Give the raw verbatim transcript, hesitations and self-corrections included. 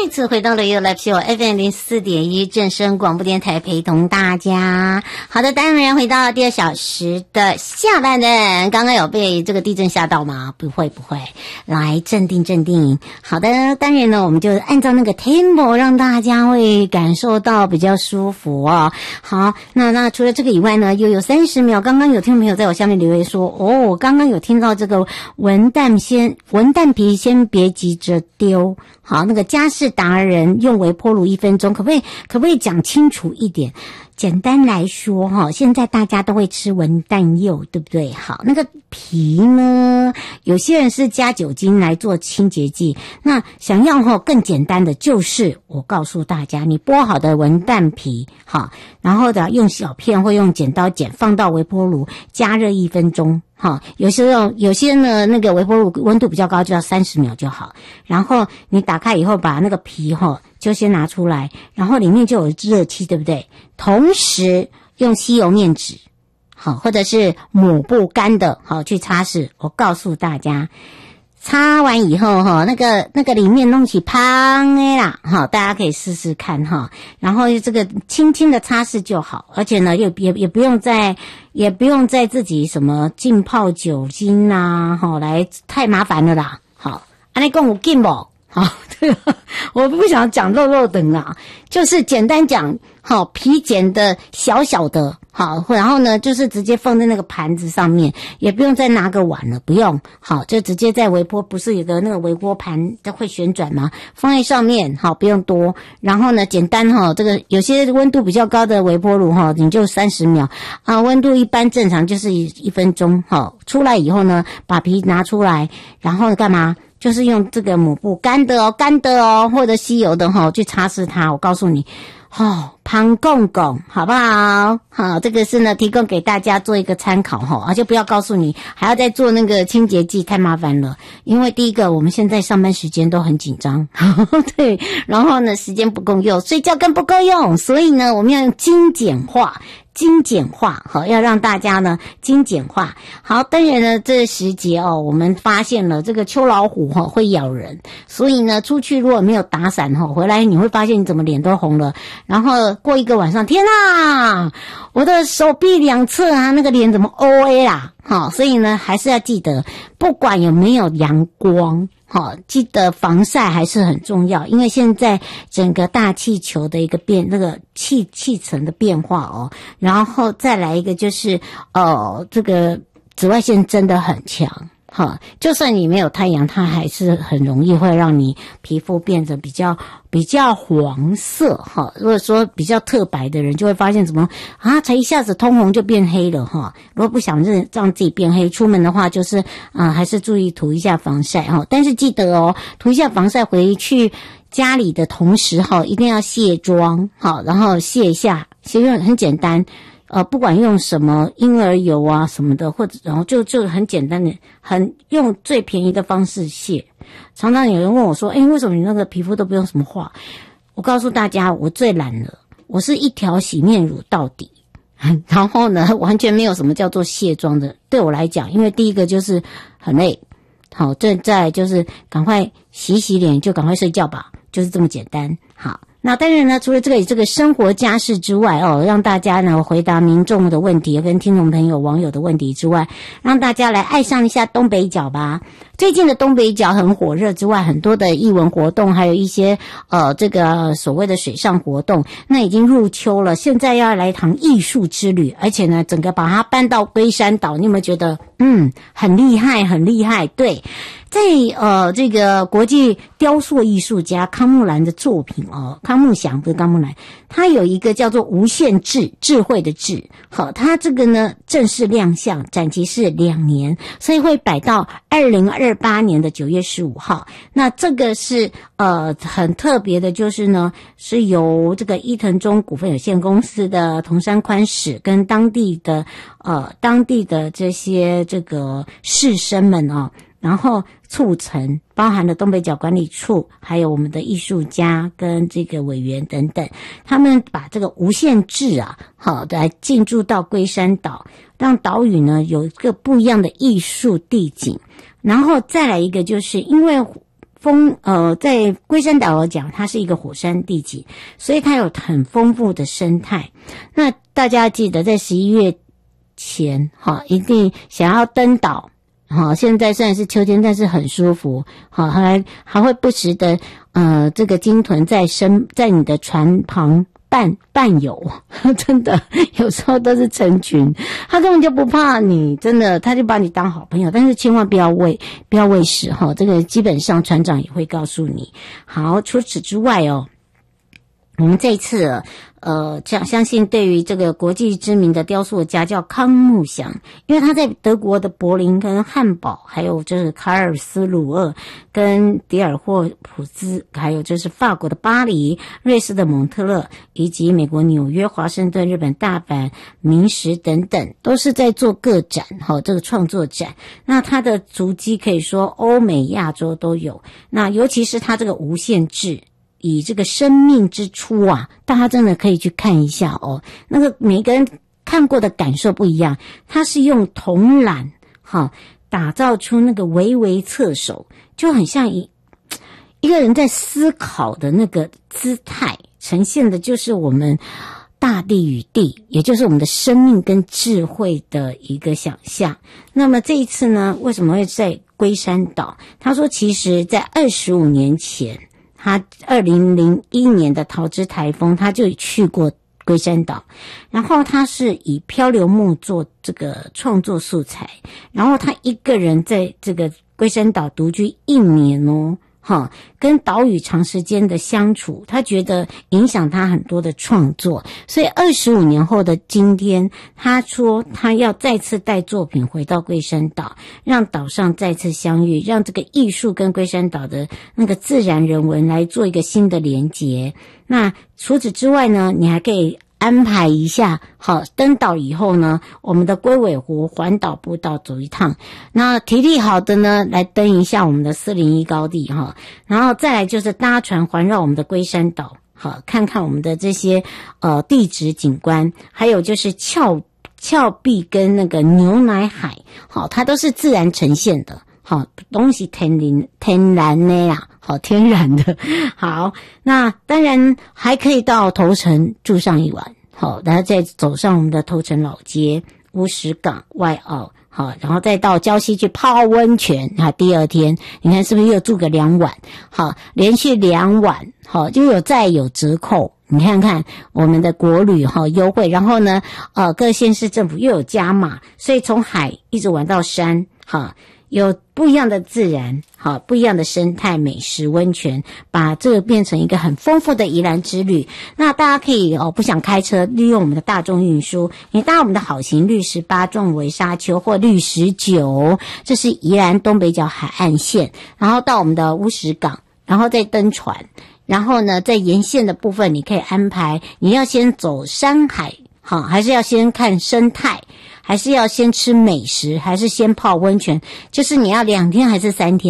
再次回到了 You Live Show F M 零四点一正声广播电台，陪同大家。好的，当然回到第二小时的下半段。刚刚有被这个地震吓到吗？不会不会，来镇定镇定。好的，当然呢，我们就按照那个 tempo 让大家会感受到比较舒服哦。好，那那除了这个以外呢，又有三十秒。刚刚有听众朋友在我下面留言说，哦，我刚刚有听到这个文蛋先文蛋皮先别急着丢。好，那个家事达人用微波炉一分钟，可不可以可不可以讲清楚一点？简单来说哈，现在大家都会吃文旦柚，对不对？好，那个皮呢，有些人是加酒精来做清洁剂，那想要哈更简单的，就是我告诉大家，你剥好的文旦皮，好，然后的用小片或用剪刀剪，放到微波炉加热一分钟。好，有些人有些呢，那个微波炉温度比较高，就要三十秒就好。然后你打开以后，把那个皮哈就先拿出来，然后里面就有热气，对不对？同时用吸油面纸，好，或者是抹布干的，好去擦拭。我告诉大家，擦完以后哈，那个那个里面弄起胖的啦，哈，大家可以试试看哈。然后这个轻轻的擦拭就好，而且呢，也也也不用再也不用再自己什么浸泡酒精呐，哈，来太麻烦了啦。好，安尼讲有劲不？好，对吧？我不想讲肉肉等啦，就是简单讲，好，皮剪的小小的，好，然后呢，就是直接放在那个盘子上面，也不用再拿个碗了，不用，好，就直接在微波，不是有个那个微波盘它会旋转吗？放在上面，好，不用多，然后呢，简单哈，这个有些温度比较高的微波炉哈，你就三十秒啊，温度一般正常就是一一分钟，好，出来以后呢，把皮拿出来，然后干嘛？就是用这个抹布干的哦，干的哦，或者吸油的哈、哦，去擦拭它。我告诉你，哦，胖公公，好不好？好，这个是呢，提供给大家做一个参考哈，而且不要告诉你还要再做那个清洁剂，太麻烦了。因为第一个，我们现在上班时间都很紧张，对，然后呢，时间不够用，睡觉更不够用，所以呢，我们要用精简化。精简化，好，要让大家呢精简化。好，当然呢，这时节哦，我们发现了这个秋老虎哈、哦、会咬人，所以呢，出去如果没有打伞哈、哦，回来你会发现你怎么脸都红了，然后过一个晚上，天哪，我的手臂两侧啊，那个脸怎么 O A 啦？好，所以呢，还是要记得，不管有没有阳光。好，记得防晒还是很重要，因为现在整个大气球的一个变，那个气气层的变化哦，然后再来一个就是呃，这个紫外线真的很强。好，就算你没有太阳，它还是很容易会让你皮肤变得比较比较黄色哈。如果说比较特白的人，就会发现怎么啊，才一下子通红就变黑了哈。如果不想让让自己变黑，出门的话就是啊、呃，还是注意涂一下防晒哈。但是记得哦，涂一下防晒回去家里的同时哈，一定要卸妆好，然后卸一下，其实很简单。呃，不管用什么婴儿油啊什么的，或者然后就就很简单的，很用最便宜的方式卸。常常有人问我说：“哎，为什么你那个皮肤都不用什么化？”我告诉大家，我最懒了，我是一条洗面乳到底，然后呢，完全没有什么叫做卸妆的。对我来讲，因为第一个就是很累，好，再再就是赶快洗洗脸就赶快睡觉吧，就是这么简单。好。那当然呢，除了这个这个生活家事之外哦，让大家呢回答民众的问题跟听众朋友网友的问题之外，让大家来爱上一下东北角吧。最近的东北角很火热之外，很多的艺文活动，还有一些呃这个所谓的水上活动，那已经入秋了，现在要来一场艺术之旅，而且呢整个把它搬到龟山岛，你有没有觉得嗯很厉害很厉害？对。在呃这个国际雕塑艺术家康木兰的作品哦，康木祥不是康木兰，他有一个叫做无限智，智慧的智，好，他这个呢正式亮相，展期是两年，所以会摆到二零二八年的九月十五号。那这个是呃很特别的，就是呢是由这个伊藤忠股份有限公司的桐山宽史跟当地的呃当地的这些这个士绅们啊、哦。然后促成包含了东北角管理处，还有我们的艺术家跟这个委员等等，他们把这个无限制啊，好来进驻到龟山岛，让岛屿呢有一个不一样的艺术地景。然后再来一个，就是因为风呃，在龟山岛来讲，它是一个火山地景，所以它有很丰富的生态。那大家记得在十一月前哈，一定想要登岛。好，现在虽然是秋天，但是很舒服。好，还还会不时的呃，这个鲸豚在身在你的船旁伴伴游，真的有时候都是成群，他根本就不怕你，真的他就把你当好朋友。但是千万不要喂不要喂食哈，这个基本上船长也会告诉你。好，除此之外哦，我们这一次呃，相相信对于这个国际知名的雕塑家叫康木祥，因为他在德国的柏林跟汉堡，还有就是卡尔斯鲁厄跟迪尔霍普兹，还有就是法国的巴黎、瑞士的蒙特勒，以及美国纽约、华盛顿、日本大阪、明石等等，都是在做个展，好，这个创作展。那他的足迹可以说欧美亚洲都有，那尤其是他这个无限制。以这个生命之初啊，大家真的可以去看一下哦。那个每个人看过的感受不一样，他是用铜缆哈打造出那个微微侧手，就很像一一个人在思考的那个姿态，呈现的就是我们大地与地，也就是我们的生命跟智慧的一个想象。那么这一次呢，为什么会在龟山岛？他说，其实在二十五年前。他二零零一年的桃之台风，他就去过龟山岛，然后他是以漂流木做这个创作素材，然后他一个人在这个龟山岛独居一年哦，哈，跟岛屿长时间的相处，他觉得影响他很多的创作，所以二十五年后的今天，他说他要再次带作品回到龟山岛，让岛上再次相遇，让这个艺术跟龟山岛的那个自然人文来做一个新的连结。那除此之外呢，你还可以安排一下，好，登岛以后呢，我们的龟尾湖环岛步道走一趟。那体力好的呢，来登一下我们的四零一高地哈，然后再来就是搭船环绕我们的龟山岛，好，看看我们的这些呃地质景观，还有就是峭峭壁跟那个牛奶海，好，它都是自然呈现的。好，东西天然天然的啦，好，天然的。好，那当然还可以到头城住上一晚，好，然后再走上我们的头城老街、乌石港、外澳，好，然后再到礁溪去泡温泉。啊，第二天你看是不是又住个两晚？好，连续两晚，好，就有再有折扣。你看看我们的国旅哈优惠，然后呢，呃，各县市政府又有加码，所以从海一直玩到山，哈。有不一样的自然，好，不一样的生态、美食、温泉，把这个变成一个很丰富的宜兰之旅。那大家可以哦，不想开车，利用我们的大众运输，你搭我们的好行绿十八、壮围沙丘或绿十九，这是宜兰东北角海岸线，然后到我们的乌石港，然后再登船，然后呢，在沿线的部分你可以安排，你要先走山海，好，还是要先看生态？还是要先吃美食，还是先泡温泉？就是你要两天还是三天？